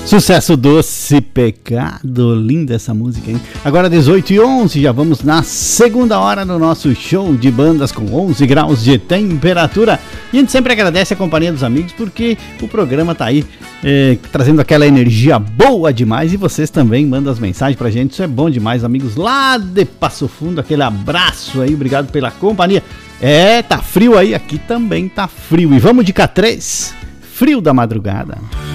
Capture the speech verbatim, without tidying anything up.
Sucesso Doce Pecado, linda essa música, hein? Agora dezoito e onze, já vamos na segunda hora do nosso show de bandas com onze graus de temperatura. E a gente sempre agradece a companhia dos amigos porque o programa tá aí é, trazendo aquela energia boa demais. E vocês também mandam as mensagens pra gente, isso é bom demais, amigos lá de Passo Fundo, aquele abraço aí, obrigado pela companhia. É, tá frio aí, aqui também tá frio. E vamos de K três, Frio da Madrugada.